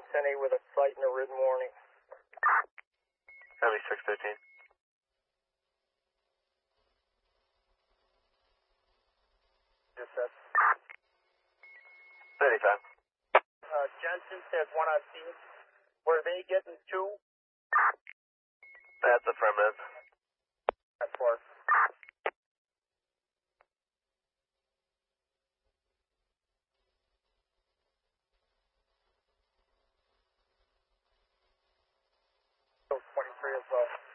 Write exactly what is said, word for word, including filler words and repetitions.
ten eight with a slight and a written warning. Heavy six fifteen. Just that. Anytime. Uh, Jensen says one on scene. Were they getting two? That's affirmative. That's four. twenty-three as well.